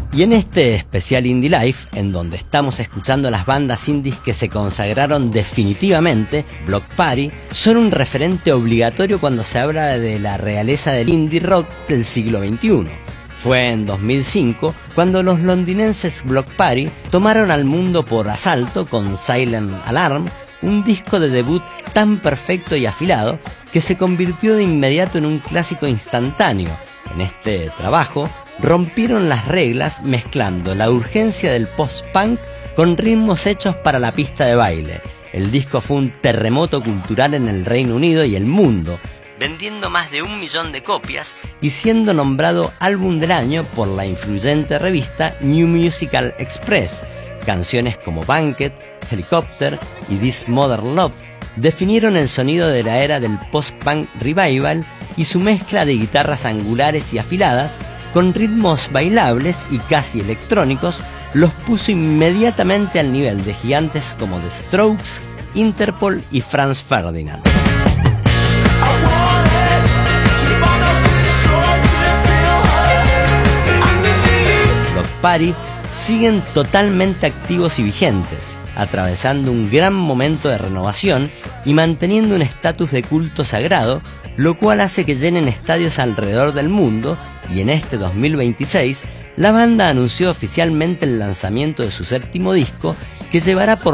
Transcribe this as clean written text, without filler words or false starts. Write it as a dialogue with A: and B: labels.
A: Y en este especial Indie Life, en donde estamos escuchando las bandas indies que se consagraron definitivamente, Bloc Party son un referente obligatorio cuando se habla de la realeza del indie rock del siglo XXI. Fue en 2005 cuando los londinenses Bloc Party tomaron al mundo por asalto con Silent Alarm, un disco de debut tan perfecto y afilado que se convirtió de inmediato en un clásico instantáneo. En este trabajo rompieron las reglas mezclando la urgencia del post-punk con ritmos hechos para la pista de baile. El disco fue un terremoto cultural en el Reino Unido y el mundo, vendiendo más de 1 millón de copias y siendo nombrado álbum del año por la influyente revista New Musical Express. Canciones como Banquet, Helicopter y This Modern Love definieron el sonido de la era del post-punk revival y su mezcla de guitarras angulares y afiladas con ritmos bailables y casi electrónicos los puso inmediatamente al nivel de gigantes como The Strokes, Interpol y Franz Ferdinand. Bloc Party siguen totalmente activos y vigentes, atravesando un gran momento de renovación y manteniendo un estatus de culto sagrado, lo cual hace que llenen estadios alrededor del mundo, y en este 2026 la banda anunció oficialmente el lanzamiento de su 7º disco, que llevará por